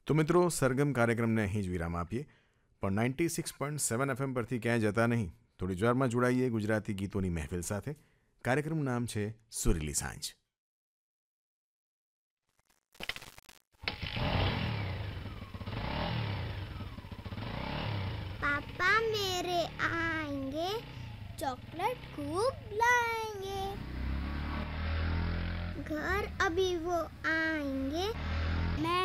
તો મિત્રો, સરગમ કાર્યક્રમને અહીં જ વિરામ આપીએ, પણ 96.7 FM પરથી ક્યાંય જતા નહીં. થોડી જ વારમાં જોડાઈએ ગુજરાતી ગીતોની મહેફિલ સાથે. કાર્યક્રમનું નામ છે સુરીલી સાંજ. पापा मेरे आएंगे, चॉकलेट खूब लाएंगे. घर अभी वो आएंगे, मैं